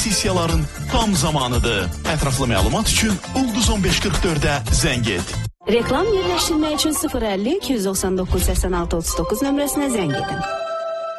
investisiyaların tam zamanıdır. Ətraflı məlumat üçün Ulduz 1544'ə zəng et. Reklam yerləşdirmək üçün 050 299 86 39 nömrəsinə zəng edin.